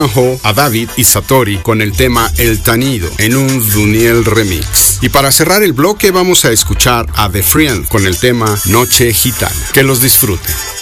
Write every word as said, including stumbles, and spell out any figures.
a David y Satori con el tema El Tanido en un Duniel remix. Y para cerrar el bloque vamos a escuchar a The Friend con el tema Noche Gitana. Que los disfruten.